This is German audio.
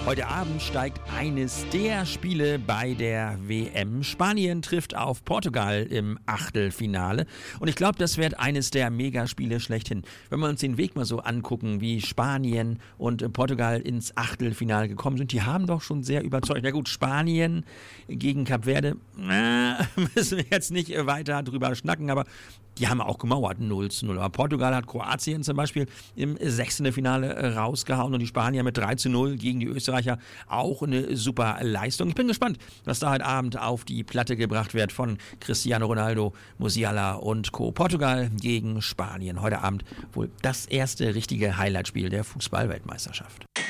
Heute Abend steigt eines der Spiele bei der WM. Spanien trifft auf Portugal im Achtelfinale. Und ich glaube, das wird eines der Megaspiele schlechthin. Wenn wir uns den Weg mal so angucken, wie Spanien und Portugal ins Achtelfinale gekommen sind, die haben doch schon sehr überzeugt. Na gut, Spanien gegen Kap Verde, müssen wir jetzt nicht weiter drüber schnacken, aber die haben auch gemauert, 0:0. Aber Portugal hat Kroatien zum Beispiel im Sechzehntelfinale rausgehauen und die Spanier mit 3:0 gegen die Österreicher auch eine super Leistung. Ich bin gespannt, was da heute Abend auf die Platte gebracht wird von Cristiano Ronaldo, Musiala und Co. Portugal gegen Spanien. Heute Abend wohl das erste richtige Highlightspiel der Fußball-Weltmeisterschaft.